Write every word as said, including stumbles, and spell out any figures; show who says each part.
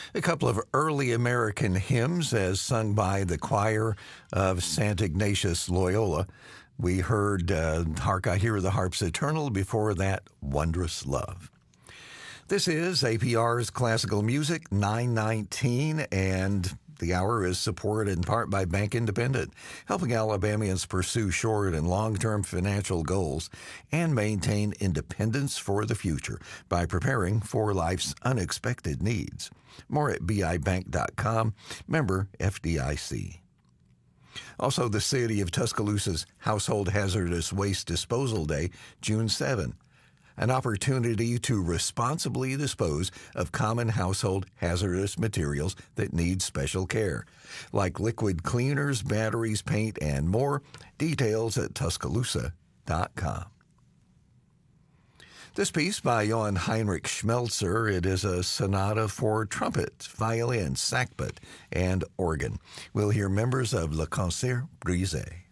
Speaker 1: A couple of early American hymns as sung by the choir of Saint Ignatius Loyola. We heard uh, Hark I Hear the Harps Eternal, before that, Wondrous Love. This is A P R's Classical Music, nine nineteen, and the hour is supported in part by Bank Independent, helping Alabamians pursue short and long-term financial goals and maintain independence for the future by preparing for life's unexpected needs. More at b i bank dot com, member F D I C. Also, the City of Tuscaloosa's Household Hazardous Waste Disposal Day, June seventh. An opportunity to responsibly dispose of common household hazardous materials that need special care, like liquid cleaners, batteries, paint, and more. Details at tuscaloosa dot com. This piece by Johann Heinrich Schmelzer, it is a sonata for trumpet, violin, sackbut, and organ. We'll hear members of Le Concert Brisé.